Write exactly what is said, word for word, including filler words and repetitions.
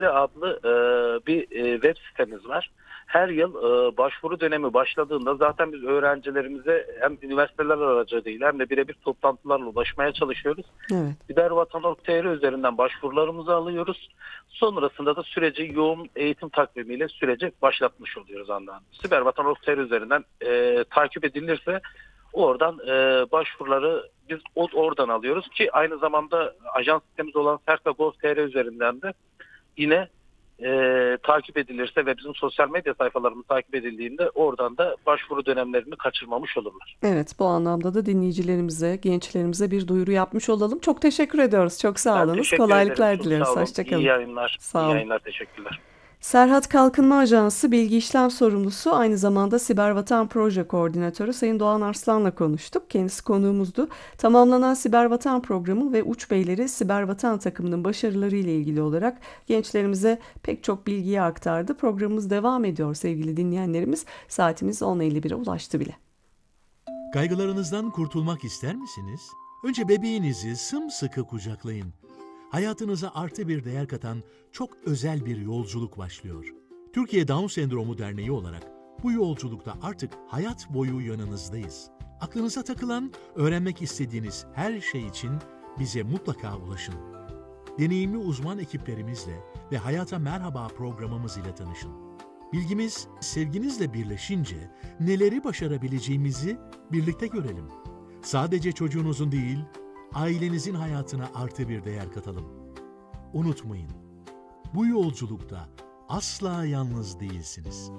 adlı e, bir e, web sitemiz var. Her yıl e, başvuru dönemi başladığında zaten biz öğrencilerimize hem üniversiteler aracılığıyla hem de birebir toplantılarla ulaşmaya çalışıyoruz. Evet. sibervatan nokta t r üzerinden başvurularımızı alıyoruz. Sonrasında da süreci yoğun eğitim takvimiyle süreci başlatmış oluyoruz anlamda. sibervatan nokta t r üzerinden e, takip edilirse oradan e, başvuruları biz oradan alıyoruz ki aynı zamanda ajans sitemiz olan serka nokta gov nokta t r üzerinden de yine e, takip edilirse ve bizim sosyal medya sayfalarımız takip edildiğinde oradan da başvuru dönemlerini kaçırmamış olurlar. Evet, bu anlamda da dinleyicilerimize, gençlerimize bir duyuru yapmış olalım. Çok teşekkür ediyoruz. Çok sağ Ben olunuz. teşekkür ederim. Kolaylıklar Çok sağ diliyoruz. olun. Hoşça İyi kalın. yayınlar. İyi Sağ olun. yayınlar. Teşekkürler. Serhat Kalkınma Ajansı Bilgi İşlem Sorumlusu, aynı zamanda Sibervatan Proje Koordinatörü Sayın Doğan Arslan'la konuştuk. Kendisi konuğumuzdu. Tamamlanan Sibervatan programı ve Uç Beyleri Sibervatan takımının başarıları ile ilgili olarak gençlerimize pek çok bilgiyi aktardı. Programımız devam ediyor sevgili dinleyenlerimiz. Saatimiz on elli bire ulaştı bile. Kaygılarınızdan kurtulmak ister misiniz? Önce bebeğinizi sımsıkı kucaklayın. Hayatınıza artı bir değer katan çok özel bir yolculuk başlıyor. Türkiye Down Sendromu Derneği olarak bu yolculukta artık hayat boyu yanınızdayız. Aklınıza takılan, öğrenmek istediğiniz her şey için bize mutlaka ulaşın. Deneyimli uzman ekiplerimizle ve Hayata Merhaba programımız ile tanışın. Bilgimiz, sevginizle birleşince neleri başarabileceğimizi birlikte görelim. Sadece çocuğunuzun değil, ailenizin hayatına artı bir değer katalım. Unutmayın, bu yolculukta asla yalnız değilsiniz.